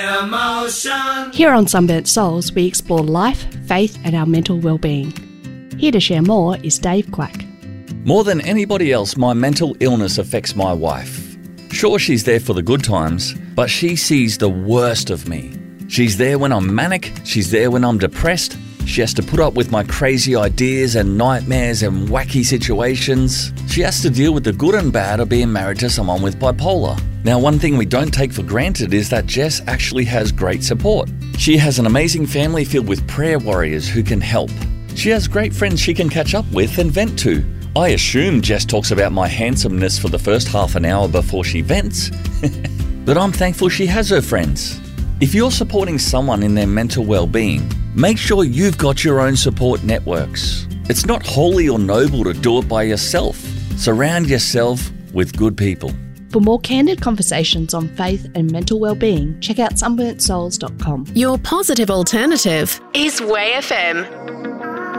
Emotion. Here on Sunburnt Souls, we explore life, faith and our mental well-being. Here to share more is Dave Quack. More than anybody else, my mental illness affects my wife. Sure, she's there for the good times, but she sees the worst of me. She's there when I'm manic, she's there when I'm depressed. She has to put up with my crazy ideas and nightmares and wacky situations. She has to deal with the good and bad of being married to someone with bipolar. Now, one thing we don't take for granted is that Jess actually has great support. She has an amazing family filled with prayer warriors who can help. She has great friends she can catch up with and vent to. I assume Jess talks about my handsomeness for the first half an hour before she vents, but I'm thankful she has her friends. If you're supporting someone in their mental well-being, make sure you've got your own support networks. It's not holy or noble to do it by yourself. Surround yourself with good people. For more candid conversations on faith and mental well-being, check out sunburntsouls.com. Your positive alternative is Way FM.